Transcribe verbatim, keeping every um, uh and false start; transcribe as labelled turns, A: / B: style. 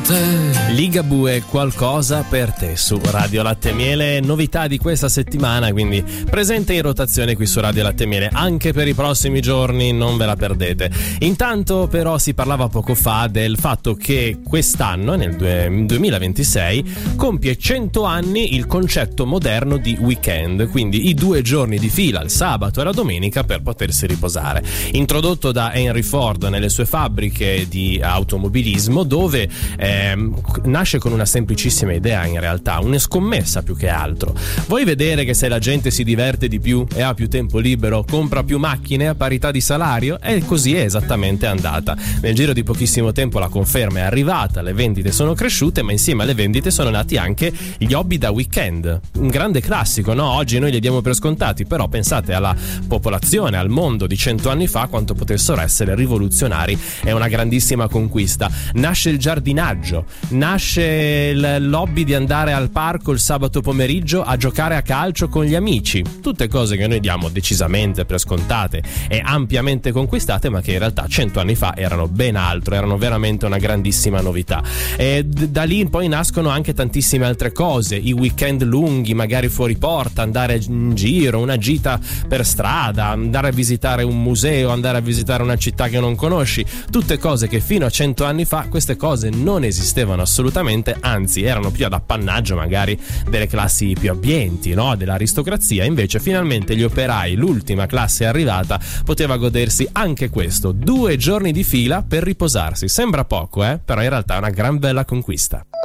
A: te.
B: Ligabue, qualcosa per te su Radio Latte e Miele, novità di questa settimana, quindi presente in rotazione qui su Radio Latte e Miele anche per i prossimi giorni, non ve la perdete. Intanto però si parlava poco fa del fatto che quest'anno, nel duemilaventisei, compie cento anni il concetto moderno di weekend, quindi i due giorni di fila, il sabato e la domenica, per potersi riposare. Introdotto da Henry Ford nelle sue fabbriche di automobilismo, dove ehm, nasce con una semplicissima idea, in realtà una scommessa più che altro. Vuoi vedere che se la gente si diverte di più e ha più tempo libero, compra più macchine a parità di salario? E così è esattamente andata. Nel giro di pochissimo tempo la conferma è arrivata, le vendite sono cresciute, ma insieme alle vendite sono nati anche gli hobby da weekend, un grande classico, no? Oggi noi li diamo per scontati, però pensate alla popolazione, al mondo di cento anni fa, quanto potessero essere rivoluzionari. È una grandissima conquista. Nasce il giardinaggio, nasce l'hobby di andare al parco il sabato pomeriggio a giocare a calcio con gli amici, tutte cose che noi diamo decisamente per scontate e ampiamente conquistate, ma che in realtà cento anni fa erano ben altro, erano veramente una grandissima novità. E d- da lì poi nascono anche tantissime altre cose, i weekend lunghi, magari fuori porta, andare in giro, una gita per strada, andare a visitare un museo, andare a visitare una città che non conosci, tutte cose che fino a cento anni fa queste cose non esistevano assolutamente, anzi erano più ad appannaggio magari delle classi più abbienti, no? Dell'aristocrazia. Invece finalmente gli operai, l'ultima classe arrivata, poteva godersi anche questo, due giorni di fila per riposarsi. Sembra poco, eh? Però in realtà è una gran bella conquista.